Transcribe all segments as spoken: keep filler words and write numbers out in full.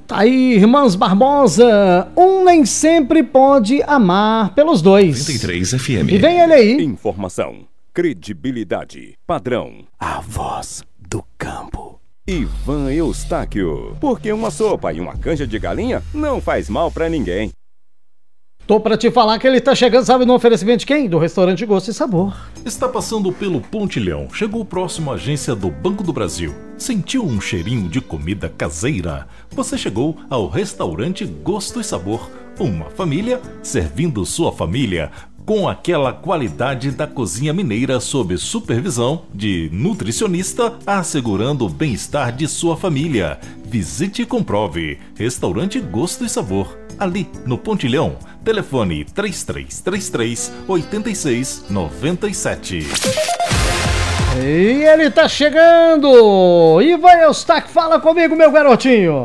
Tá aí, Irmãos Barbosa, um nem sempre pode amar pelos dois. noventa e três F M. E vem ele aí. Informação, credibilidade, padrão, a voz do campo. Ivan Eustáquio. Porque uma sopa e uma canja de galinha não faz mal pra ninguém. Tô pra te falar que ele tá chegando, sabe, no oferecimento de quem? Do restaurante Gosto e Sabor. Está passando pelo Pontilhão, chegou próximo à agência do Banco do Brasil. Sentiu um cheirinho de comida caseira? Você chegou ao restaurante Gosto e Sabor. Uma família servindo sua família com aquela qualidade da cozinha mineira sob supervisão de nutricionista, assegurando o bem-estar de sua família. Visite e comprove. Restaurante Gosto e Sabor, ali no Pontilhão. Telefone três três três três, oito seis nove sete. E ele tá chegando! Ivan Eustáquio, fala comigo, meu garotinho!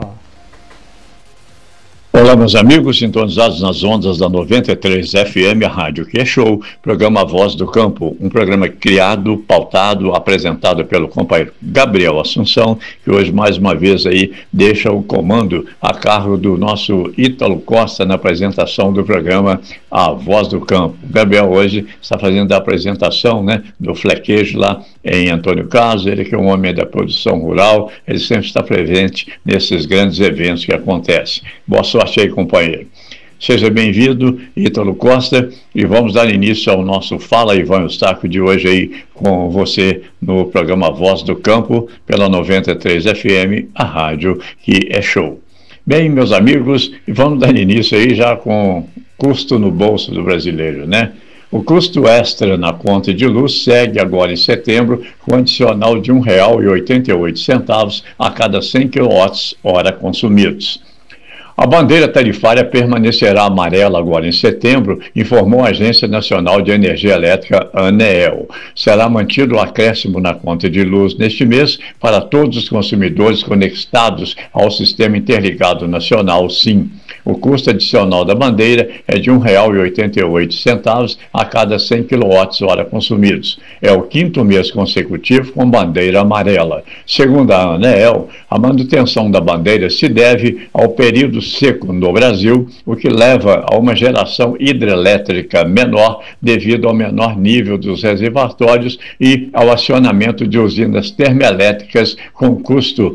Olá, meus amigos, sintonizados nas ondas da noventa e três F M, a rádio que é show, programa Voz do Campo, um programa criado, pautado, apresentado pelo companheiro Gabriel Assunção, que hoje mais uma vez aí deixa o comando a cargo do nosso Ítalo Costa na apresentação do programa A Voz do Campo. O Gabriel hoje está fazendo a apresentação, né, do flequejo lá em Antônio Carlos, ele que é um homem da produção rural, ele sempre está presente nesses grandes eventos que acontecem. Boa sorte aí, companheiro. Seja bem-vindo, Ítalo Costa, e vamos dar início ao nosso Fala Ivan Eustáquio de hoje aí com você no programa Voz do Campo, pela noventa e três F M, a rádio que é show. Bem, meus amigos, e vamos dar início aí já com custo no bolso do brasileiro, né? O custo extra na conta de luz segue agora em setembro com um adicional de um real e oitenta e oito centavos a cada cem quilowatt-hora consumidos. A bandeira tarifária permanecerá amarela agora em setembro, informou a Agência Nacional de Energia Elétrica, ANEEL. Será mantido o acréscimo na conta de luz neste mês para todos os consumidores conectados ao Sistema Interligado Nacional, SIM. O custo adicional da bandeira é de um real e oitenta e oito centavos a cada cem quilowatt-hora consumidos. É o quinto mês consecutivo com bandeira amarela. Segundo a ANEEL, a manutenção da bandeira se deve ao período seco no Brasil, o que leva a uma geração hidrelétrica menor devido ao menor nível dos reservatórios e ao acionamento de usinas termoelétricas com custo